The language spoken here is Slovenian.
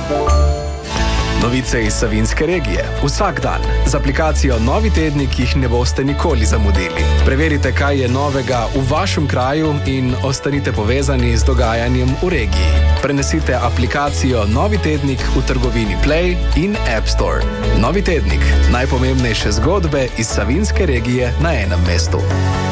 Novice iz Savinjske regije. Vsak dan. Z aplikacijo Novi tednik jih ne boste nikoli zamudili. Preverite, kaj je novega v vašem kraju in ostanite povezani z dogajanjem v regiji. Prenesite aplikacijo Novi tednik v trgovini Play in App Store. Novi tednik. Najpomembnejše zgodbe iz Savinjske regije na enem mestu.